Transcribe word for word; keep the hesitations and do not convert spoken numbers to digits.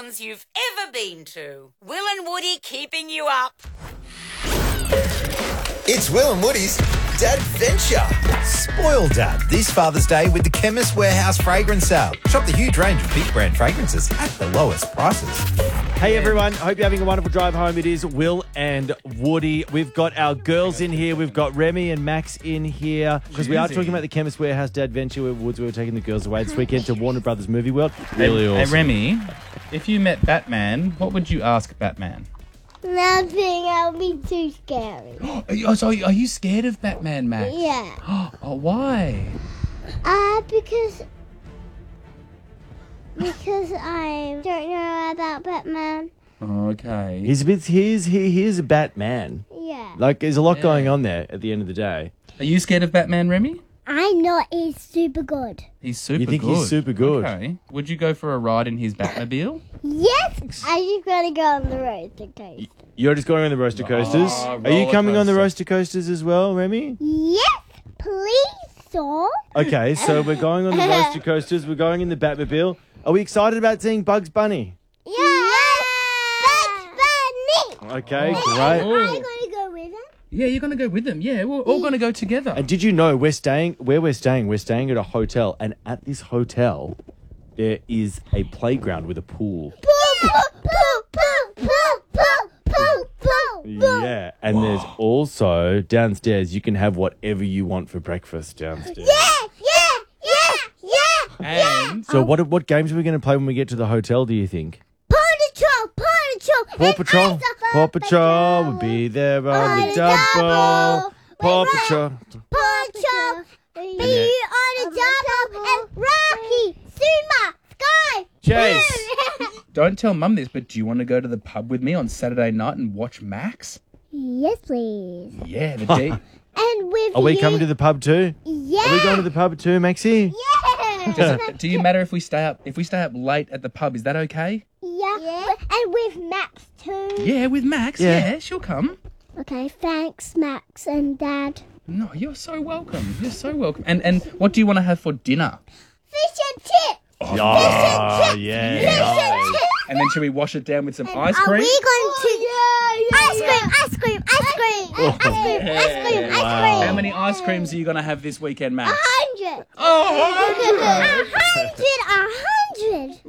restaurants you've ever been to. Will and Woody keeping you up. It's Will and Woody's Dadventure. Spoil Dad this Father's Day with the Chemist Warehouse fragrance sale. Shop the huge range of big brand fragrances at the lowest prices. Hey everyone, hope you're having a wonderful drive home. It is Will and Woody. We've got our girls in here. We've got Remy and Max in here because we are talking about the Chemist Warehouse Dadventure with Woods. We were taking the girls away this weekend to Warner Brothers Movie World. Really hey, awesome. Hey Remy, if you met Batman, what would you ask Batman? Nothing, I'll be too scary. Are you, oh, so are you scared of Batman, Max? Yeah. Oh, why? Uh, because... Because I don't know about Batman. Okay. He's a bit. He's he. He is a Batman. Yeah. Like there's a lot Yeah. going on there. At the end of the day, Are you scared of Batman, Remy? I know he's super good. He's super You think good. he's super good? Okay. Would you go for a ride in his Batmobile? Yes! I just gotta go on the road to coast. you're just going on the roller coasters. Oh, Are you roller coming on the coaster. roller coasters as well, Remy? Yes, please, sir. Okay, so we're going on the roller coasters. We're going in the Batmobile. Are we excited about seeing Bugs Bunny? Yes! Bugs Bunny! Okay, Oh. great. I'm gonna go with him. Yeah, you're going to go with them. Yeah, we're all going to go together. And did you know we're staying where we're staying? We're staying at a hotel, and at this hotel, there is a playground with a pool. Poo, poo, poo, poo, poo, poo, poo, poo. Yeah, and there's also downstairs you can have whatever you want for breakfast downstairs. Yeah, yeah, yeah, yeah. And So what what games are we going to play when we get to the hotel? Do you think? Paw Patrol, Paw Patrol. Paw and Patrol. Eyes of Paw Patrol will be there on the the double. double. Paw Wait, Patrol. Paw Patrol. Be on the double and Rocky, Suma, Sky. Chase. don't tell Mum this, but do you want to go to the pub with me on Saturday night and watch Max? Yes, please. Yeah, the day. And with Are we you. coming to the pub too? Yeah. Are we going to the pub too, Maxie? Yeah. Do you matter if we stay up? If we stay up late at the pub, is that okay? Yeah. yeah. And with Max too. Yeah, with Max. Yeah. Yeah, she'll come. Okay, thanks, Max and Dad. No, you're so welcome. You're so welcome. And and what do you want to have for dinner? Fish and chips. Oh, Fish yeah. and chips. And then should we wash it down with some ice Are cream? we going to ice cream? Ice cream. Ice cream. Ice cream. Ice cream. Ice Wow. cream. How many ice creams are you going to have this weekend, Max? A hundred. Oh, A hundred. A hundred.